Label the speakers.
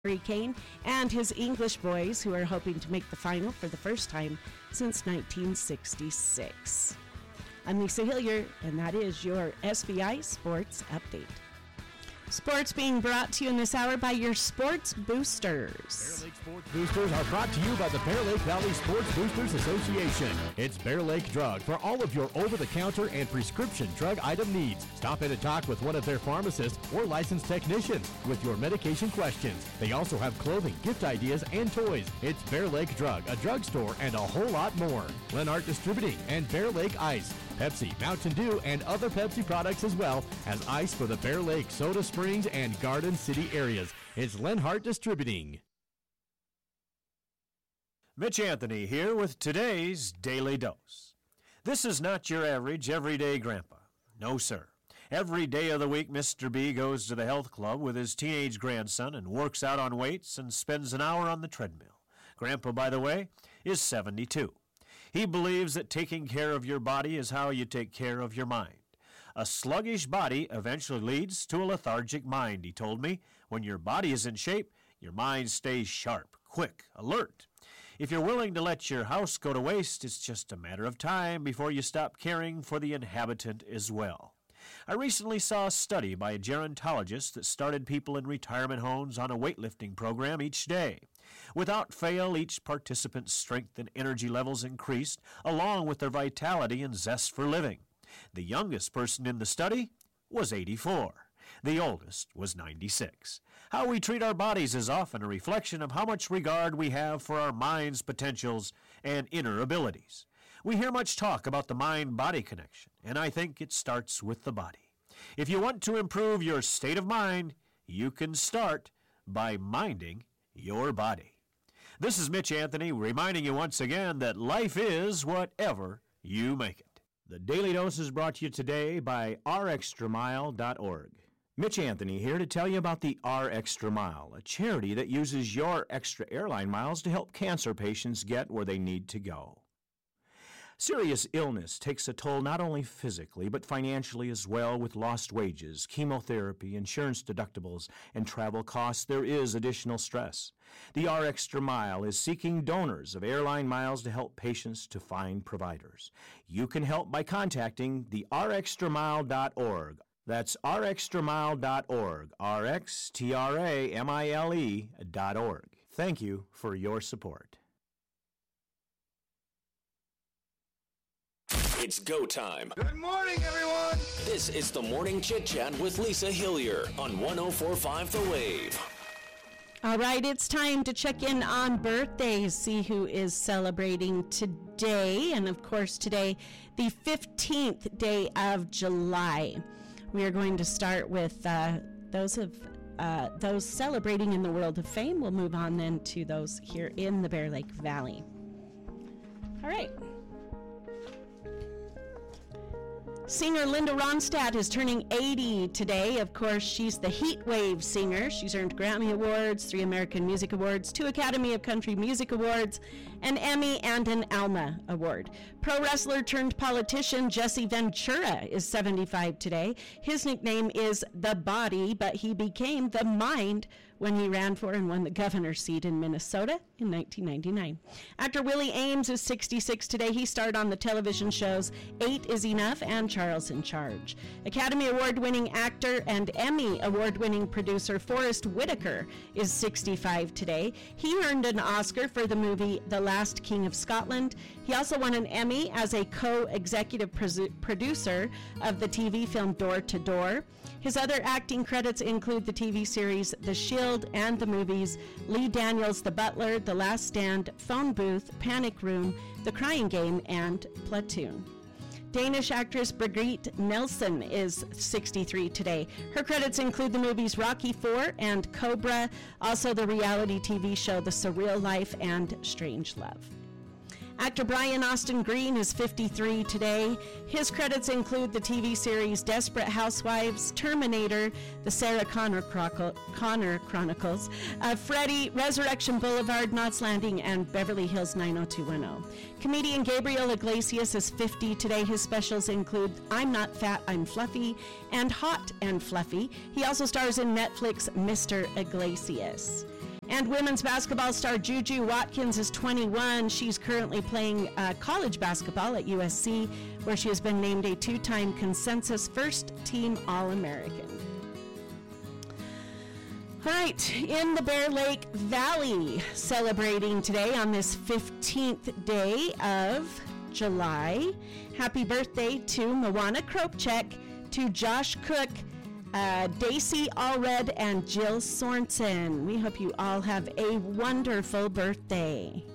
Speaker 1: Harry Kane and his English boys, who are hoping to make the final for the first time since 1966. I'm Lisa Hillier, and that is your SVI Sports Update. Sports being brought to you in this hour by your Sports Boosters.
Speaker 2: Bear Lake Sports Boosters are brought to you by the Bear Lake Valley Sports Boosters Association. It's Bear Lake Drug for all of your over-the-counter and prescription drug item needs. Stop in and talk with one of their pharmacists or licensed technicians with your medication questions. They also have clothing, gift ideas, and toys. It's Bear Lake Drug, a drugstore, and a whole lot more. Lenart Distributing and Bear Lake Ice. Pepsi, Mountain Dew, and other Pepsi products, as well as ice for the Bear Lake, Soda Springs, and Garden City areas. It's Lenhart Distributing.
Speaker 3: Mitch Anthony here with today's Daily Dose. This is not your average everyday grandpa. No, sir. Every day of the week, Mr. B goes to the health club with his teenage grandson and works out on weights and spends an hour on the treadmill. Grandpa, by the way, is 72. He believes that taking care of your body is how you take care of your mind. A sluggish body eventually leads to a lethargic mind, he told me. When your body is in shape, your mind stays sharp, quick, alert. If you're willing to let your house go to waste, it's just a matter of time before you stop caring for the inhabitant as well. I recently saw a study by a gerontologist that started people in retirement homes on a weightlifting program each day. Without fail, each participant's strength and energy levels increased, along with their vitality and zest for living. The youngest person in the study was 84. The oldest was 96. How we treat our bodies is often a reflection of how much regard we have for our mind's potentials and inner abilities. We hear much talk about the mind-body connection, and I think it starts with the body. If you want to improve your state of mind, you can start by minding your body. This is Mitch Anthony reminding you once again that life is whatever you make it. The Daily Dose is brought to you today by rextramile.org. Mitch Anthony here to tell you about the R Extra Mile, a charity that uses your extra airline miles to help cancer patients get where they need to go. Serious illness takes a toll not only physically, but financially as well. With lost wages, chemotherapy, insurance deductibles, and travel costs, there is additional stress. The R Extra Mile is seeking donors of airline miles to help patients to find providers. You can help by contacting the rextramile.org. That's rextramile.org, rxtramile.org. Thank you for your support.
Speaker 4: It's go time.
Speaker 5: Good morning, everyone.
Speaker 4: This is the Morning Chit Chat with Lisa Hillier on 104.5 The Wave.
Speaker 1: All right, it's time to check in on birthdays, see who is celebrating today. And of course, today, the 15th day of July. We are going to start with those celebrating in the world of fame. We'll move on then to those here in the Bear Lake Valley. All right. Singer Linda Ronstadt is turning 80 today. Of course, she's the Heat Wave singer. She's earned Grammy Awards, 3 American Music Awards, 2 Academy of Country Music Awards, an Emmy, and an Alma Award. Pro wrestler turned politician Jesse Ventura is 75 today. His nickname is The Body, but he became The Mind when he ran for and won the governor's seat in Minnesota in 1999. Actor Willie Ames is 66 today. He starred on the television shows 8 is Enough and Charles in Charge. Academy Award-winning actor and Emmy Award-winning producer Forrest Whitaker is 65 today. He earned an Oscar for the movie The Last King of Scotland. He also won an Emmy as a co-executive producer of the TV film Door to Door. His other acting credits include the TV series The Shield and the movies Lee Daniels' The Butler, The Last Stand, Phone Booth, Panic Room, The Crying Game, and Platoon. Danish actress Birgitte Nielsen is 63 today. Her credits include the movies Rocky IV and Cobra, also the reality TV show The Surreal Life and Strange Love. Actor Brian Austin Green is 53 today. His credits include the TV series Desperate Housewives, Terminator, The Sarah Connor Chronicles, Freddy, Resurrection Boulevard, Knots Landing, and Beverly Hills 90210. Comedian Gabriel Iglesias is 50 today. His specials include I'm Not Fat, I'm Fluffy, and Hot and Fluffy. He also stars in Netflix Mr. Iglesias. And women's basketball star Juju Watkins is 21. She's currently playing college basketball at USC, where she has been named a 2-time consensus first-team All-American. All right, in the Bear Lake Valley, celebrating today on this 15th day of July. Happy birthday to Moana Kropchek, to Josh Cook, Daisy Allred, and Jill Sorensen. We hope you all have a wonderful birthday.